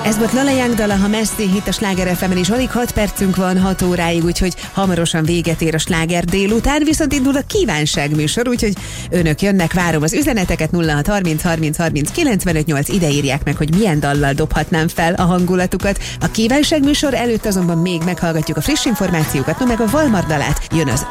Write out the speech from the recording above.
Ez volt Lala Young dala, ha Messi hit a Sláger FM-en, és alig 6 percünk van 6 óráig, úgyhogy hamarosan véget ér a Sláger délután, viszont indul a kívánság műsor, úgyhogy önök jönnek, várom az üzeneteket 0630 30 30 95 8, ide írják meg, hogy milyen dallal dobhatnám fel a hangulatukat. A kívánság műsor előtt azonban még meghallgatjuk a friss információkat, no meg a Valmar dalát, jön az